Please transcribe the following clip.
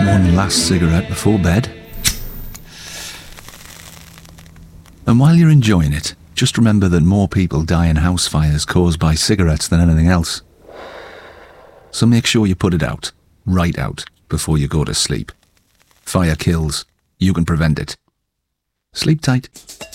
One last cigarette before bed. And while you're enjoying it, just remember that more people die in house fires caused by cigarettes than anything else. So make sure you put it out, right out, before you go to sleep. Fire kills. You can prevent it. Sleep tight.